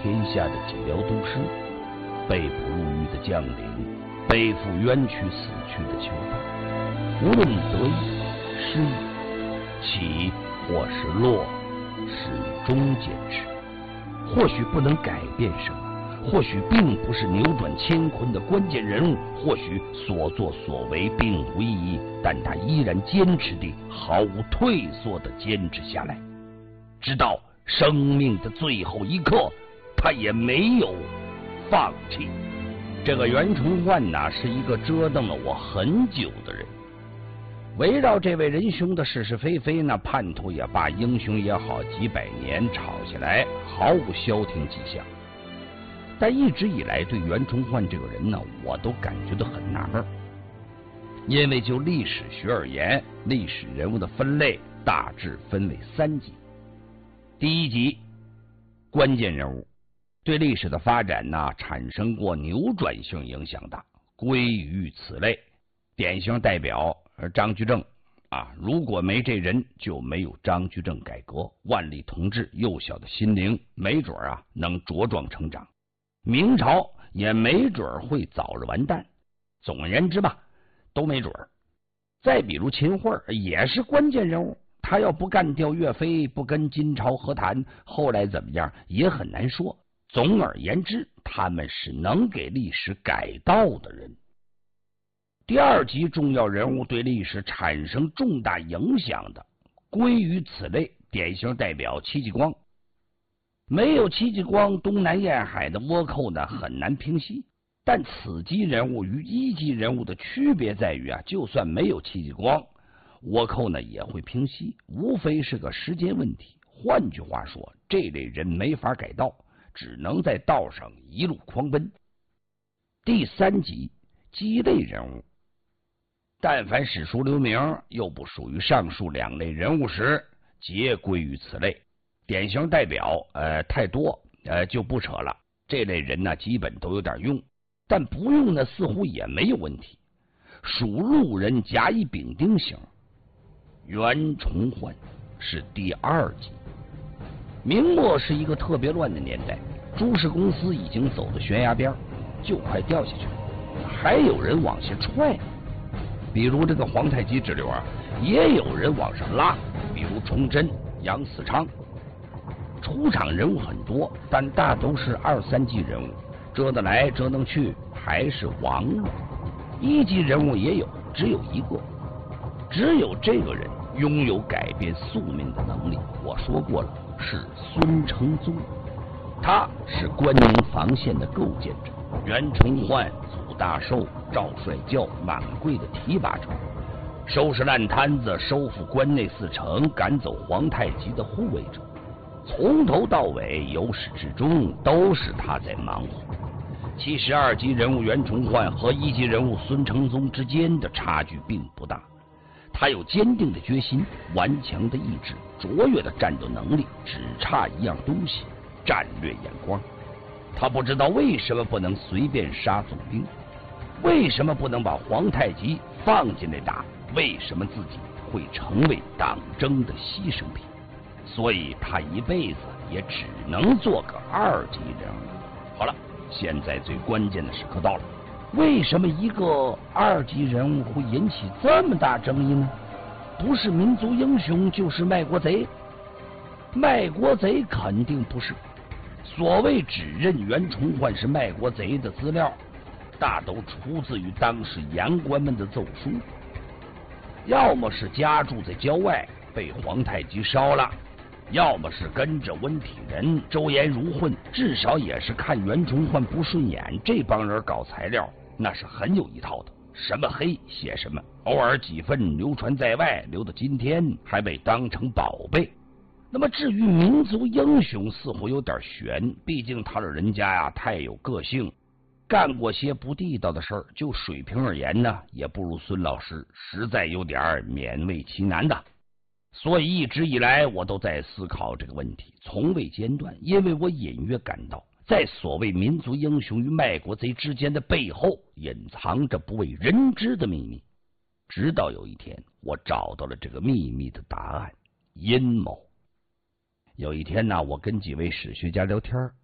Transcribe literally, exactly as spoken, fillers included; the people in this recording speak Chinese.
天下的蓟辽都师，被捕入狱的将领，背负冤屈死去的囚犯，无论得意失意，起或是落，始终坚持。或许不能改变什么，或许并不是扭转乾坤的关键人物，或许所作所为并无意义，但他依然坚持地毫无退缩地坚持下来，直到生命的最后一刻，他也没有放弃。这个袁崇焕呐，是一个折腾了我很久的人。围绕这位仁兄的是是非非呢，叛徒也罢，英雄也好，几百年吵下来，毫无消停迹象。但一直以来对袁崇焕这个人呢，我都感觉到很纳闷。因为就历史学而言，历史人物的分类大致分为三级。第一级，关键人物，对历史的发展呢产生过扭转性影响的，归于此类。典型代表张居正啊，如果没这人，就没有张居正改革，万历同志幼小的心灵没准啊能茁壮成长，明朝也没准会早日完蛋。总而言之吧，都没准。再比如秦桧也是关键人物，他要不干掉岳飞，不跟金朝和谈，后来怎么样也很难说。总而言之，他们是能给历史改道的人。第二级重要人物对历史产生重大影响的，归于此类，典型代表戚继光。没有戚继光，东南沿海的倭寇呢很难平息。但此级人物与一级人物的区别在于啊，就算没有戚继光，倭寇呢也会平息，无非是个时间问题。换句话说，这类人没法改道，只能在道上一路狂奔。第三级，鸡类人物。但凡史书留名又不属于上述两类人物时，皆归于此类。典型代表呃太多呃就不扯了，这类人呢基本都有点用，但不用呢似乎也没有问题。属路人甲乙丙丁型。袁崇焕是第二级。明末是一个特别乱的年代，株式公司已经走到悬崖边，就快掉下去了，还有人往下踹。比如这个皇太极之流啊，也有人往上拉，比如崇祯、杨嗣昌。出场人物很多，但大都是二三级人物，折得来折能去，还是亡了。一级人物也有，只有一个，只有这个人拥有改变宿命的能力。我说过了，是孙承宗，他是关宁防线的构建者，袁崇焕、祖大寿、赵帅教、满贵的提拔者，收拾烂摊子，收复关内四城，赶走皇太极的护卫者，从头到尾，由始至终都是他在忙活。其实二级人物袁崇焕和一级人物孙承宗之间的差距并不大，他有坚定的决心、顽强的意志、卓越的战斗能力，只差一样东西——战略眼光。他不知道为什么不能随便杀总兵，为什么不能把皇太极放进来打，为什么自己会成为党争的牺牲品。所以他一辈子也只能做个二级人物。好了，现在最关键的时刻到了，为什么一个二级人物会引起这么大争议呢？不是民族英雄就是卖国贼，卖国贼肯定不是。所谓指认袁崇焕是卖国贼的资料，大都出自于当时言官们的奏书，要么是家住在郊外被皇太极烧了，要么是跟着温体仁周延如混，至少也是看袁崇焕不顺眼。这帮人搞材料那是很有一套的，什么黑写什么，偶尔几份流传在外，留到今天还被当成宝贝。那么至于民族英雄似乎有点悬，毕竟他老人家呀太有个性，干过些不地道的事儿，就水平而言呢，也不如孙老师，实在有点勉为其难的。所以一直以来我都在思考这个问题，从未间断，因为我隐约感到，在所谓民族英雄与卖国贼之间的背后，隐藏着不为人知的秘密。直到有一天，我找到了这个秘密的答案——阴谋。有一天呢，我跟几位史学家聊天，